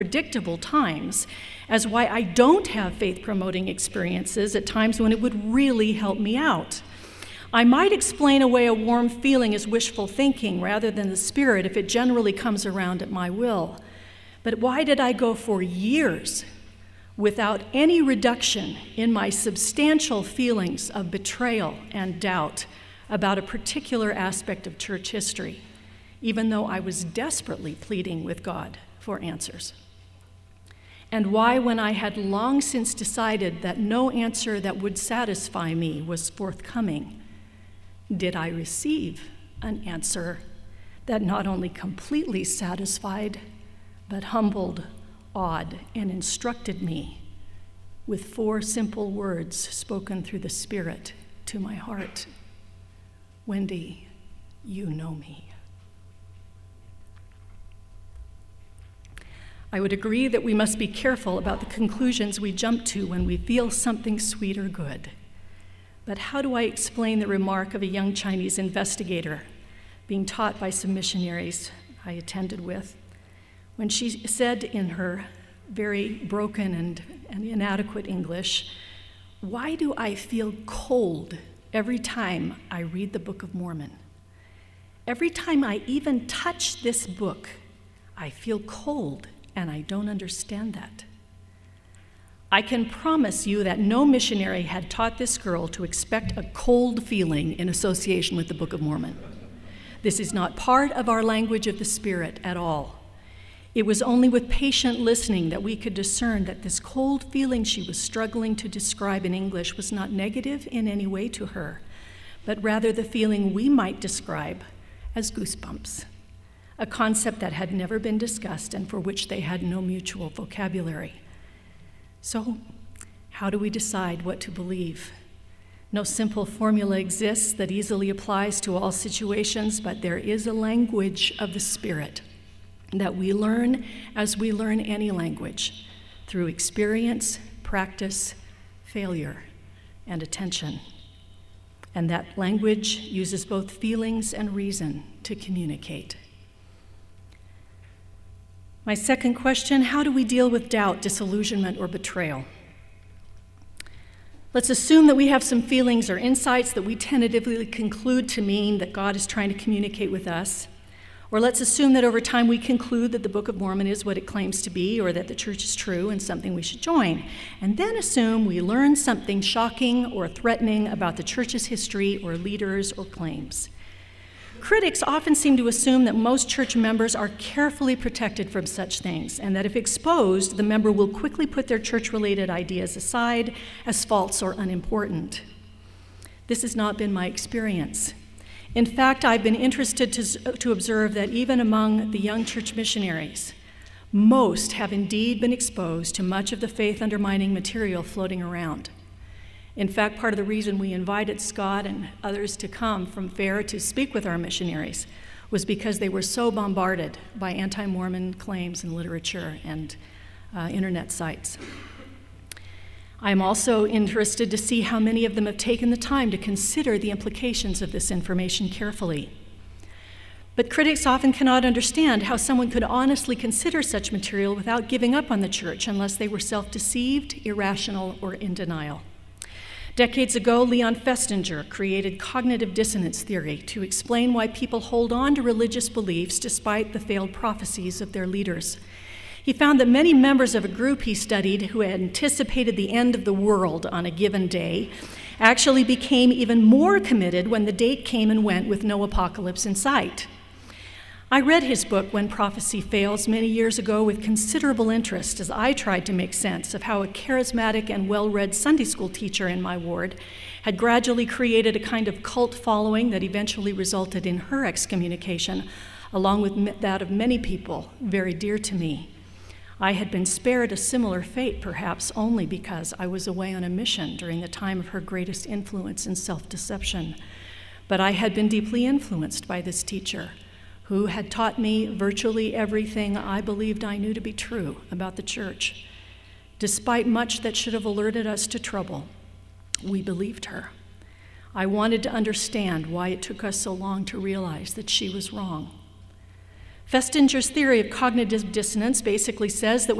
predictable times as why I don't have faith-promoting experiences at times when it would really help me out. I might explain away a warm feeling as wishful thinking rather than the Spirit if it generally comes around at my will. But why did I go for years without any reduction in my substantial feelings of betrayal and doubt about a particular aspect of church history, even though I was desperately pleading with God for answers? And why, when I had long since decided that no answer that would satisfy me was forthcoming, did I receive an answer that not only completely satisfied, but humbled, awed, and instructed me with 4 simple words spoken through the Spirit to my heart? Wendy, you know me. I would agree that we must be careful about the conclusions we jump to when we feel something sweet or good. But how do I explain the remark of a young Chinese investigator being taught by some missionaries I attended with, when she said in her very broken and inadequate English, "Why do I feel cold every time I read the Book of Mormon? Every time I even touch this book, I feel cold, and I don't understand that." I can promise you that no missionary had taught this girl to expect a cold feeling in association with the Book of Mormon. This is not part of our language of the Spirit at all. It was only with patient listening that we could discern that this cold feeling she was struggling to describe in English was not negative in any way to her, but rather the feeling we might describe as goosebumps, a concept that had never been discussed and for which they had no mutual vocabulary. So, how do we decide what to believe? No simple formula exists that easily applies to all situations, but there is a language of the Spirit that we learn as we learn any language, through experience, practice, failure, and attention. And that language uses both feelings and reason to communicate. My second question, how do we deal with doubt, disillusionment, or betrayal? Let's assume that we have some feelings or insights that we tentatively conclude to mean that God is trying to communicate with us. Or let's assume that over time we conclude that the Book of Mormon is what it claims to be, or that the church is true and something we should join. And then assume we learn something shocking or threatening about the church's history or leaders or claims. Critics often seem to assume that most church members are carefully protected from such things, and that if exposed, the member will quickly put their church-related ideas aside as false or unimportant. This has not been my experience. In fact, I've been interested to observe that even among the young church missionaries, most have indeed been exposed to much of the faith-undermining material floating around. In fact, part of the reason we invited Scott and others to come from FAIR to speak with our missionaries was because they were so bombarded by anti-Mormon claims in literature and internet sites. I'm also interested to see how many of them have taken the time to consider the implications of this information carefully. But critics often cannot understand how someone could honestly consider such material without giving up on the church unless they were self-deceived, irrational, or in denial. Decades ago, Leon Festinger created cognitive dissonance theory to explain why people hold on to religious beliefs despite the failed prophecies of their leaders. He found that many members of a group he studied who had anticipated the end of the world on a given day actually became even more committed when the date came and went with no apocalypse in sight. I read his book, When Prophecy Fails, many years ago with considerable interest as I tried to make sense of how a charismatic and well-read Sunday school teacher in my ward had gradually created a kind of cult following that eventually resulted in her excommunication, along with that of many people very dear to me. I had been spared a similar fate, perhaps only because I was away on a mission during the time of her greatest influence and self-deception. But I had been deeply influenced by this teacher, who had taught me virtually everything I believed I knew to be true about the church. Despite much that should have alerted us to trouble, we believed her. I wanted to understand why it took us so long to realize that she was wrong. Festinger's theory of cognitive dissonance basically says that